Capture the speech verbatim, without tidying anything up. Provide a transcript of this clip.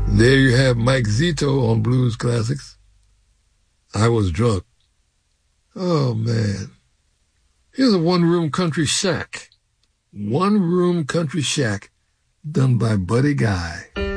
There you have Mike Zito on Blues Classics. I Was Drunk. Oh, man. Here's a one-room country shack. One-room country shack done by Buddy Guy.